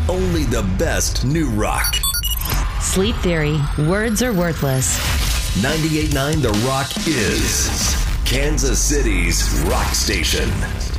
Only the best new rock. Sleep Theory. Words are worthless. 98.9 The Rock is Kansas City's rock station.